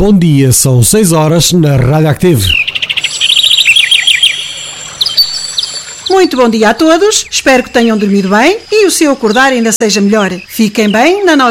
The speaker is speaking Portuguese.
Bom dia, são 6 horas na Rádio Active. Muito bom dia a todos, espero que tenham dormido bem e o seu acordar ainda seja melhor. Fiquem bem na nossa